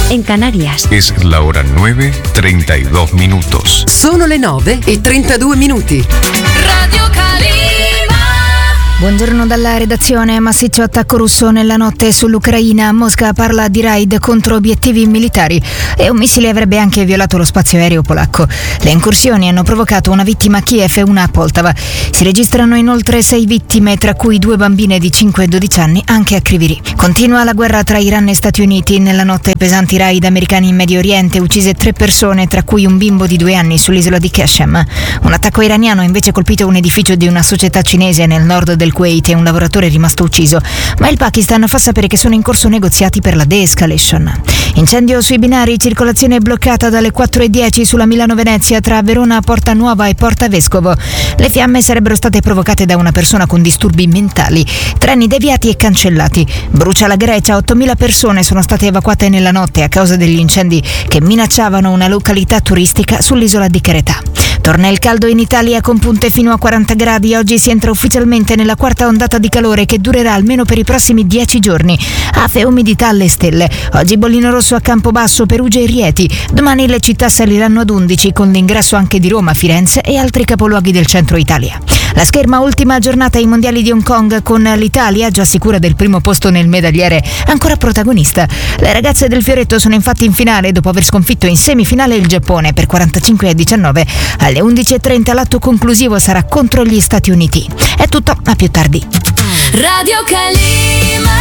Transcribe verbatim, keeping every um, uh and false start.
en Canarias. Es la hora nueve, treinta y dos minutos. Sono le nove e trentadue minuti. Radio Calima. Buongiorno dalla redazione. Massiccio attacco russo nella notte sull'Ucraina. Mosca parla di raid contro obiettivi militari e un missile avrebbe anche violato lo spazio aereo polacco. Le incursioni hanno provocato una vittima a Kiev e una a Poltava. Si registrano inoltre sei vittime, tra cui due bambine di cinque e dodici anni, anche a Kryvyi Rih. Continua la guerra tra Iran e Stati Uniti. Nella notte pesanti raid americani in Medio Oriente, uccise tre persone, tra cui un bimbo di due anni sull'isola di Qashem. Un attacco iraniano ha invece colpito un edificio di una società cinese nel nord del Kuwait e un lavoratore è rimasto ucciso, ma il Pakistan fa sapere che sono in corso negoziati per la de-escalation. Incendio sui binari, circolazione bloccata dalle quattro e dieci sulla Milano-Venezia tra Verona Porta Nuova e Porta Vescovo. Le fiamme sarebbero state provocate da una persona con disturbi mentali. Treni deviati e cancellati. Brucia la Grecia, ottomila persone sono state evacuate nella notte a causa degli incendi che minacciavano una località turistica sull'isola di Cretà. Torna il caldo in Italia con punte fino a quaranta gradi. Oggi si entra ufficialmente nella quarta ondata di calore che durerà almeno per i prossimi dieci giorni. Afe e umidità alle stelle. Oggi bollino rosso a Campobasso, Perugia e Rieti. Domani le città saliranno ad undici con l'ingresso anche di Roma, Firenze e altri capoluoghi del centro Italia. La scherma ultima giornata ai mondiali di Hong Kong con l'Italia già sicura del primo posto nel medagliere, ancora protagonista. Le ragazze del Fioretto sono infatti in finale dopo aver sconfitto in semifinale il Giappone per quarantacinque a diciannove. Alle undici e trenta l'atto conclusivo sarà contro gli Stati Uniti. È tutto, a più tardi. Radio Calima.